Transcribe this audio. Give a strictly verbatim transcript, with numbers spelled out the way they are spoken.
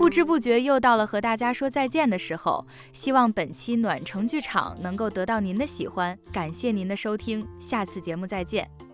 不知不觉又到了和大家说再见的时候，希望本期暖城剧场能够得到您的喜欢，感谢您的收听，下次节目再见。